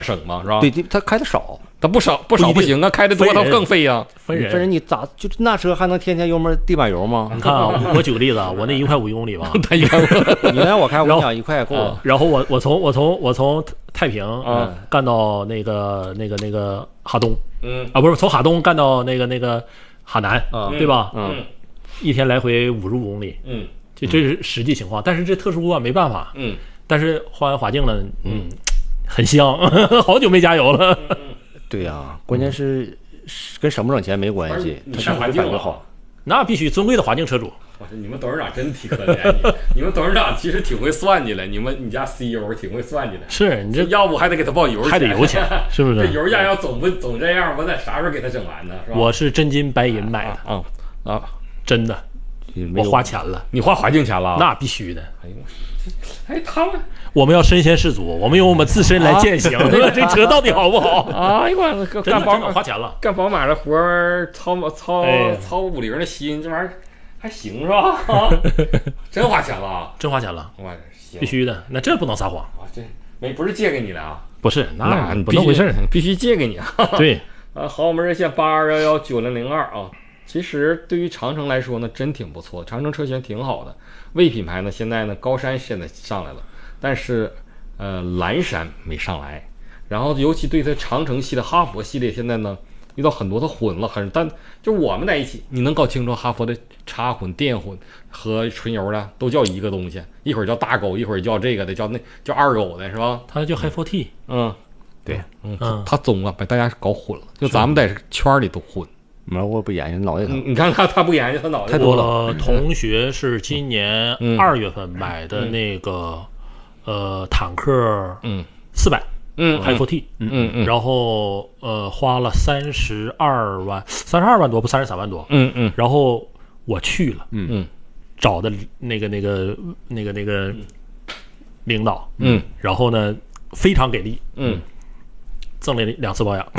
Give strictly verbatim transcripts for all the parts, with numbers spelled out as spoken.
省嘛，是吧？ 对，他开的少， 他不少不少不行啊，开的多他更费呀。 分人， 分人你咋就那车还能天天油门地板油吗？ 你看啊，我举个例子啊，我那一块五一公里吧， 他一块你让我开，我想一块也够了。 然后我我从我从我从太平啊干到那个那个那个哈东， 嗯啊不是从哈东干到那个那个哈南，对吧？ 嗯， 一天来回五十五公里， 嗯， 这这是实际情况。但是这特殊啊，没办法， 嗯， 但是换完华境了，嗯，很香，好久没加油了。 对呀，关键是跟省不省钱没关系， 你上华境了好。 那必须尊贵的华境车主。 我说你们董事长真挺可怜，你你们董事长其实挺会算计了，你们你家 C E O 挺会算计的。 是你这要不还得给他报油钱， 还得油钱，是不是？ 这油价要总不总这样，我得啥时候给他整完呢？是吧？ 我是真金白银买的啊啊， 真的，我花钱了。 你花华境钱了？ 那必须的。 哎呦，哎他们我们要身先士卒，我们用我们自身来践行这个这车到底好不好？ 哎呦我干宝马花钱了， 干宝马的活儿，操操操五菱的心，这玩意儿。还行是吧？啊，真花钱了， 真花钱了， 哇， 必须的，那这不能撒谎啊！这没不是借给你的啊？ 不是，那不那回事，必须借给你啊！ 对， 啊，好，我们热线八二幺幺九零零二啊。其实对于长城来说呢，真挺不错，长城车型挺好的。魏品牌呢，现在呢高山现在上来了，但是呃蓝山没上来。然后尤其对它长城系的哈佛系列，现在呢。遇到很多它混了，很但就我们在一起，你能搞清楚哈佛的插混、电混和纯油的都叫一个东西，一会儿叫大狗，一会儿叫这个的，叫那叫二狗的是吧？ 它叫 Hi 四 T， 嗯，对， 嗯，它它总啊把大家搞混了，就咱们在圈里都混。 没我不研究脑袋疼， 你看他他不研究他脑袋太多了。 我同学是今年二月份买的那个呃坦克，嗯，四百。 嗯 ，Hi 四 T， 嗯嗯， 然后呃花了三十二万，三十二万多不三十三万多， 嗯嗯， 然后我去了， 嗯嗯， 找的那个那个那个那个领导， 嗯， 然后呢非常给力， 嗯， 赠了两次保养，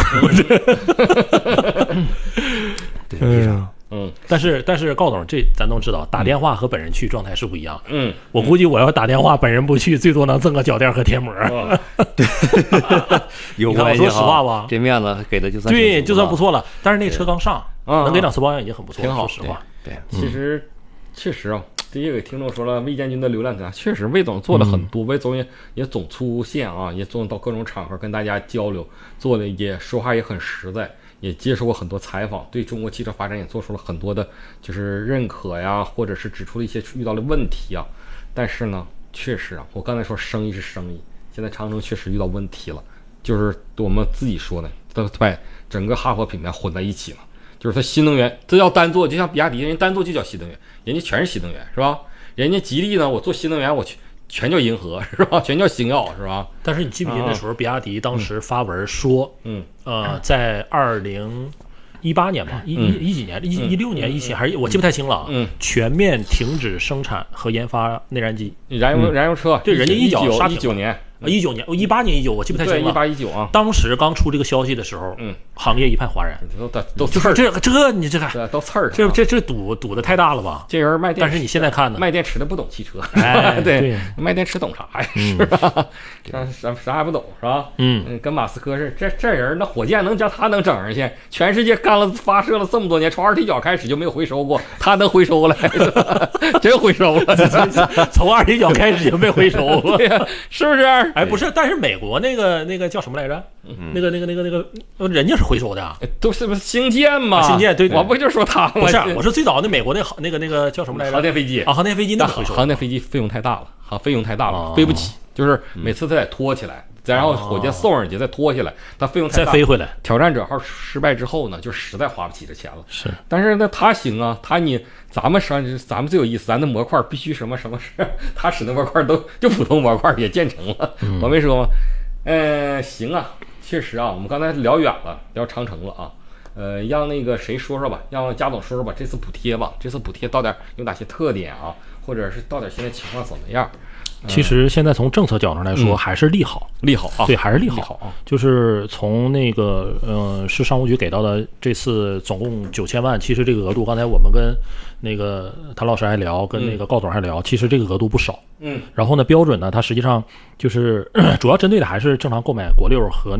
对，非常。 嗯，但是但是高总，这咱都知道，打电话和本人去状态是不一样的。 嗯， 我估计我要打电话，本人不去，最多能赠个脚垫和贴膜。 对，有关系。 说实话吧， 这面子给的就算对，就算不错了。但是那车刚上，能给两次保养已经很不错， 挺好。 说实话， 对， 其实确实啊，第一个听众说了，魏建军的流量大，确实魏总做了很多，魏总也也总出现啊，也总到各种场合跟大家交流，做的也说话也很实在。也接受过很多采访，对中国汽车发展也做出了很多的，就是认可呀，或者是指出了一些遇到的问题啊。但是呢，确实啊，我刚才说生意是生意，现在长城确实遇到问题了，就是我们自己说的，都把整个哈佛品牌混在一起了。就是它新能源，这要单做，就像比亚迪，人家单做就叫新能源，人家全是新能源，是吧？人家吉利呢，我做新能源，我去。全叫银河是吧？全叫星耀是吧？ 但是你记不记得那时候，比亚迪当时发文说， 嗯， 呃，在二零一八年吧，一一一几年，一一六年、一七还是我记不太清了， 嗯， 全面停止生产和研发内燃机、 燃油燃油车， 对，人家一脚刹停， 一九年。 啊，一九年，一八年一九，我记不太清了。 一八一九啊， 当时刚出这个消息的时候， 嗯， 行业一片哗然， 都都就是这这你这个都刺儿， 这这这赌赌的太大了吧？ 这人卖电， 但是你现在看呢， 卖电池的不懂汽车， 哎， 对，卖电池懂啥呀？是吧？啥啥啥也不懂是吧？ 嗯， 跟马斯克似的，这这人那火箭能叫他能整上去？全世界干了发射了这么多年，从二踢脚开始就没有回收过，他能回收了，真回收了， 从二踢脚开始就没回收了， 对呀，是不是？ 哎，不是，但是美国那个那个叫什么来着？那个那个那个那个，人家是回收的啊， 都是不是星舰吗？ 星舰对， 我不就说他吗？ 不是，我说最早那美国那那个那个叫什么来着？ 航天飞机啊，航天飞机那个回收， 航天飞机费用太大了，哈，费用太大了，飞不起，就是每次他得拖起来。然后火箭送上去，再拖下来，它费用太大， 再飞回来。 挑战者号失败之后呢，就实在花不起这钱了。 是， 但是呢，他行啊，他你咱们上咱们最有意思，咱的模块必须什么什么事，他使的模块都就普通模块也建成了。嗯、我没说吗？呃，行啊，确实啊，我们刚才聊远了，聊长城了啊。呃，让那个谁说说吧，让贾总说说吧，这次补贴吧，这次补贴到底有哪些特点啊？或者是到底现在情况怎么样？ 其实现在从政策角度来说，还是利好， 利好啊， 对，还是利好。 利好啊， 就是从那个呃，市商务局给到的这次总共九千万，其实这个额度，刚才我们跟那个谭老师还聊，跟那个高总还聊，其实这个额度不少。 嗯， 然后呢，标准呢，它实际上就是主要针对的还是正常购买国六和那